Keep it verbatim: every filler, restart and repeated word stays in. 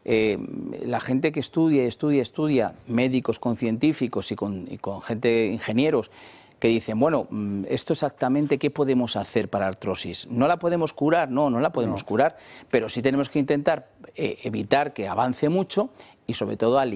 eh, la gente que estudia, estudia, estudia, médicos con científicos y con, y con gente, ingenieros, que dicen, bueno, esto exactamente qué podemos hacer para artrosis. ¿No la podemos curar? No, no la podemos No. curar, pero sí tenemos que intentar eh, evitar que avance mucho y sobre todo aliviar